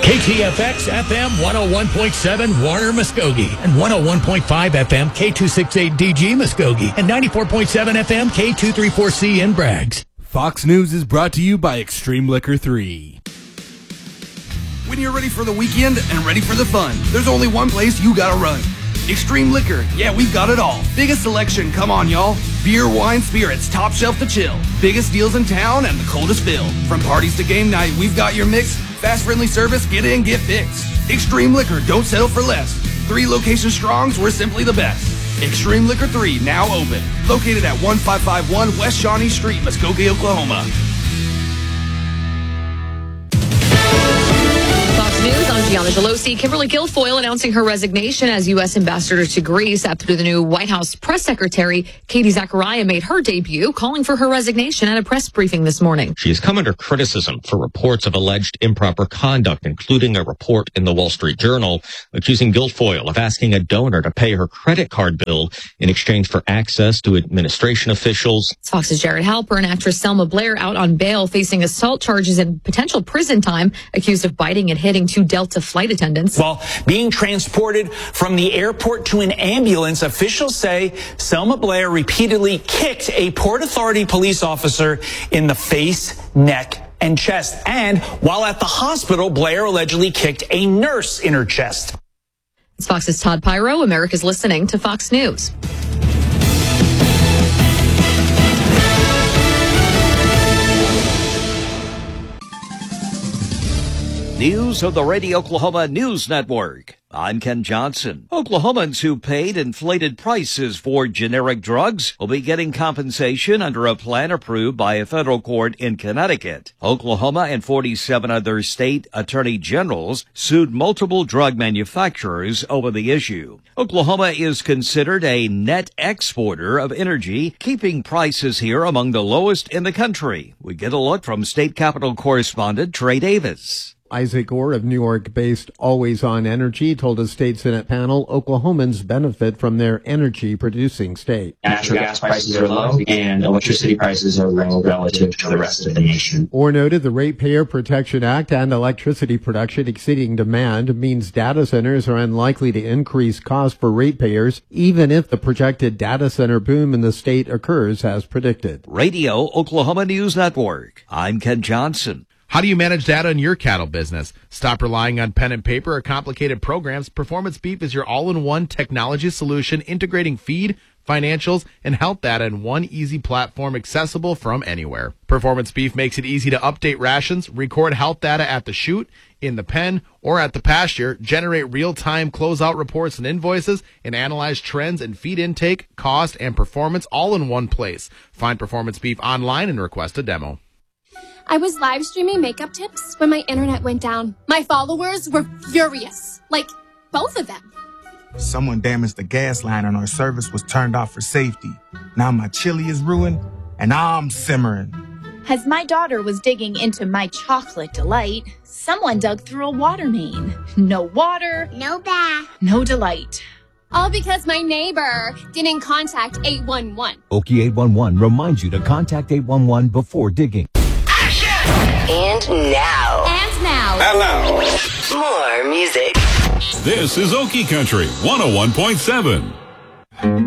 KTFX FM 101.7 Warner Muskogee and 101.5 FM K268DG Muskogee and 94.7 FM K234C in Braggs. Fox News is brought to you by Extreme Liquor 3. When you're ready for the weekend and ready for the fun, there's only one place you gotta run. Extreme Liquor. Yeah, we've got it all. Biggest selection, come on, y'all. Beer, wine, spirits, top shelf to chill. Biggest deals in town and the coldest fill. From parties to game night, we've got your mix. Fast, friendly service, get in, get fixed. Extreme Liquor, don't settle for less. 3 locations strongs, we're simply the best. Extreme Liquor 3, now open. Located at 1551 West Shawnee Street, Muskogee, Oklahoma. Fox News, I'm Gianna Gelosi. Kimberly Guilfoyle announcing her resignation as U.S. Ambassador to Greece after the new White House press secretary, Katie Zachariah, made her debut, calling for her resignation at a press briefing this morning. She has come under criticism for reports of alleged improper conduct, including a report in the Wall Street Journal accusing Guilfoyle of asking a donor to pay her credit card bill in exchange for access to administration officials. Fox's Jared Halpern, actress Selma Blair out on bail facing assault charges and potential prison time, accused of biting and hitting 2 Delta flight attendants. While being transported from the airport to an ambulance, officials say Selma Blair repeatedly kicked a Port Authority police officer in the face, neck, and chest. And while at the hospital, Blair allegedly kicked a nurse in her chest. It's Fox's Todd Pyro. America's listening to Fox News. News of the Radio Oklahoma News Network. I'm Ken Johnson. Oklahomans who paid inflated prices for generic drugs will be getting compensation under a plan approved by a federal court in Connecticut. Oklahoma and 47 other state attorney generals sued multiple drug manufacturers over the issue. Oklahoma is considered a net exporter of energy, keeping prices here among the lowest in the country. We get a look from State Capitol correspondent Trey Davis. Isaac Orr of New York-based Always On Energy told a state Senate panel Oklahomans benefit from their energy-producing state. Natural gas prices are low and electricity prices are low relative to the rest of the nation. Orr noted the Ratepayer Protection Act and electricity production exceeding demand means data centers are unlikely to increase costs for ratepayers, even if the projected data center boom in the state occurs as predicted. Radio Oklahoma News Network. I'm Ken Johnson. How do you manage data in your cattle business? Stop relying on pen and paper or complicated programs. Performance Beef is your all-in-one technology solution integrating feed, financials, and health data in one easy platform accessible from anywhere. Performance Beef makes it easy to update rations, record health data at the chute, in the pen, or at the pasture, generate real-time closeout reports and invoices, and analyze trends in feed intake, cost, and performance all in one place. Find Performance Beef online and request a demo. I was live streaming makeup tips when my internet went down. My followers were furious. Like, both of them. Someone damaged the gas line and our service was turned off for safety. Now my chili is ruined and I'm simmering. As my daughter was digging into my chocolate delight, someone dug through a water main. No water. No bath. No delight. All because my neighbor didn't contact 811. Okie 811 reminds you to contact 811 before digging. And now. More music. This is Okie Country 101.7.